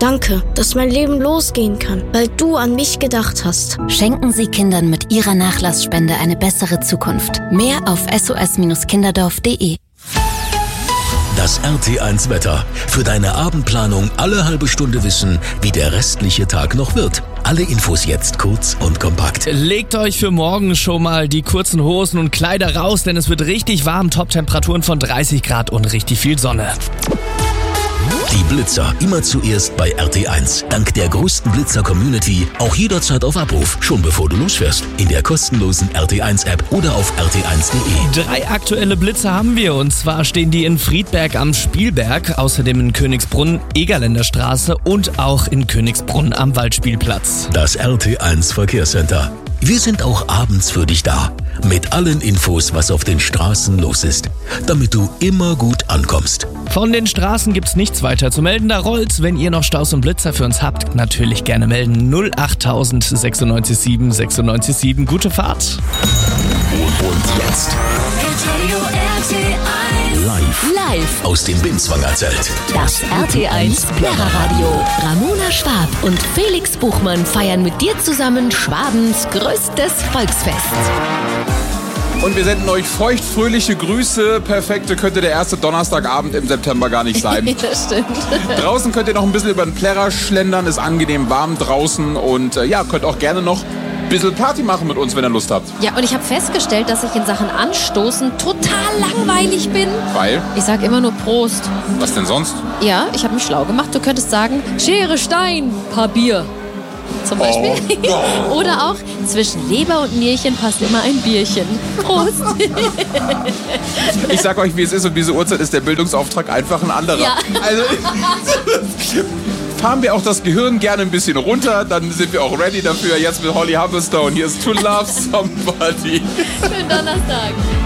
Danke, dass mein Leben losgehen kann, weil du an mich gedacht hast. Schenken Sie Kindern mit Ihrer Nachlassspende eine bessere Zukunft. Mehr auf sos-kinderdorf.de. Das RT1 Wetter. Für deine Abendplanung alle halbe Stunde wissen, wie der restliche Tag noch wird. Alle Infos jetzt kurz und kompakt. Legt euch für morgen schon mal die kurzen Hosen und Kleider raus, denn es wird richtig warm. Top-Temperaturen von 30 Grad und richtig viel Sonne. Die Blitzer immer zuerst bei RT1. Dank der größten Blitzer-Community auch jederzeit auf Abruf, schon bevor du losfährst. In der kostenlosen RT1-App oder auf rt1.de. 3 aktuelle Blitzer haben wir, und zwar stehen die in Friedberg am Spielberg, außerdem in Königsbrunn, Egerländer Straße und auch in Königsbrunn am Waldspielplatz. Das RT1 Verkehrscenter. Wir sind auch abends für dich da. Mit allen Infos, was auf den Straßen los ist. Damit du immer gut ankommst. Von den Straßen gibt's nichts weiter zu melden. Da rollt's. Wenn ihr noch Staus und Blitzer für uns habt, natürlich gerne melden. 08000 967 967. Gute Fahrt. Und jetzt live aus dem Binswanger Zelt. Das RT1 Plärreradio. Ramona Schwab und Felix Buchmann feiern mit dir zusammen Schwabens größtes Volksfest. Und wir senden euch feuchtfröhliche Grüße. Perfekte könnte der erste Donnerstagabend im September gar nicht sein. Das stimmt. Draußen könnt ihr noch ein bisschen über den Plärrer schlendern. Ist angenehm warm draußen. Und könnt auch gerne noch ein bisschen Party machen mit uns, wenn ihr Lust habt. Ja, und ich habe festgestellt, dass ich in Sachen Anstoßen total langweilig bin. Weil? Ich sag immer nur Prost. Was denn sonst? Ja, ich habe mich schlau gemacht. Du könntest sagen, Schere, Stein, paar Bier. Zum Beispiel. Oh. Oder auch, zwischen Leber und Nierchen passt immer ein Bierchen. Prost. Ich sag euch, wie es ist, und diese Uhrzeit ist der Bildungsauftrag einfach ein anderer. Ja. Also, fahren wir auch das Gehirn gerne ein bisschen runter, dann sind wir auch ready dafür. Jetzt mit Holly Humberstone. Hier ist To Love Somebody. Schönen Donnerstag.